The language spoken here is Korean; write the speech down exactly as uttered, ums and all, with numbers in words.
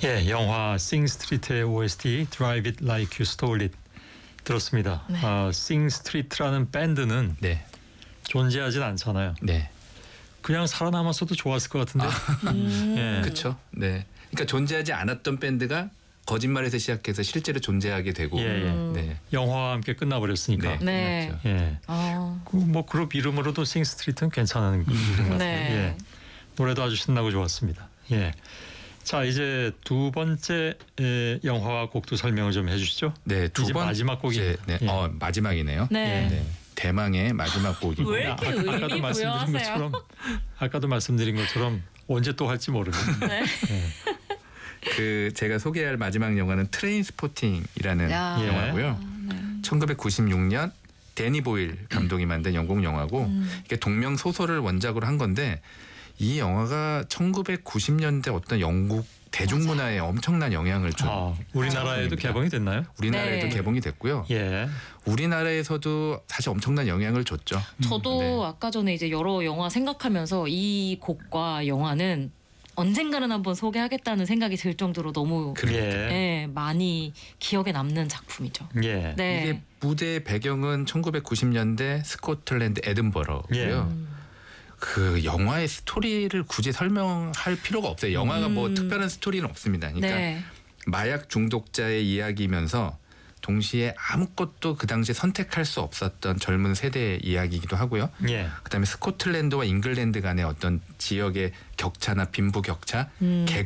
예, 영화 싱스트리트의 오에스티 Drive It Like You Stole It 들었습니다. 네. 아, 싱스트리트라는 밴드는 네. 존재하진 않잖아요. 네. 그냥 살아남았어도 좋았을 것 같은데. 음. 예. 그렇죠. 네. 그러니까 존재하지 않았던 밴드가 거짓말에서 시작해서 실제로 존재하게 되고. 예, 예. 음. 네. 영화와 함께 끝나버렸으니까. 네. 네. 끝났죠. 예. 아. 그 뭐 그룹 이름으로도 싱스트리트는 괜찮은 이름 같아요. 네. 예. 노래도 아주 신나고 좋았습니다. 예. 자, 이제 두 번째 에, 영화와 곡도 설명을 좀 해주시죠. 네, 두 이제 번 마지막 곡입니다. 네. 예. 어, 마지막이네요. 네. 네. 대망의 마지막 곡이고. 왜 이렇게 의미 아까도 말씀드린 부여하세요? 것처럼 아까도 말씀드린 것처럼 언제 또 할지 모르겠네요. 네. 예. 그 제가 소개할 마지막 영화는 트레인스포팅이라는 야. 예. 영화고요. 네. 천구백구십육 년 데니 보일 감독이 만든 영국 영화고 음. 이게 동명 소설을 원작으로 한 건데 이 영화가 천구백구십 년대 어떤 영국 대중문화에 엄청난 영향을 준 아, 우리나라에도 작품입니다. 개봉이 됐나요? 우리나라에도 네. 개봉이 됐고요. 예. 우리나라에서도 사실 엄청난 영향을 줬죠. 저도 네. 아까 전에 이제 여러 영화 생각하면서 이 곡과 영화는 언젠가는 한번 소개하겠다는 생각이 들 정도로 너무 예. 예, 많이 기억에 남는 작품이죠. 예. 네. 이게 무대 배경은 천구백구십 년대 스코틀랜드 에든버러고요. 예. 음. 그 영화의 스토리를 굳이 설명할 필요가 없어요. 영화가 뭐 음. 특별한 스토리는 없습니다. 그러니까 네. 마약 중독자의 이야기면서 동시에 아무것도 그 당시에 선택할 수 없었던 젊은 세대의 이야기이기도 하고요. 예. 그다음에 스코틀랜드와 잉글랜드 간의 어떤 지역의 격차나 빈부 격차, 음.